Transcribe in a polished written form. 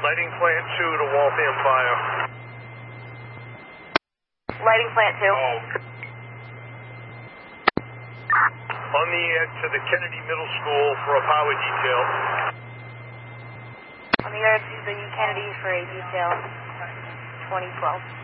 Lighting plant 2 to Waltham Fire. Lighting plant 2. On the air to the Kennedy Middle School for a power detail. On the air to the Kennedy for a detail 2012.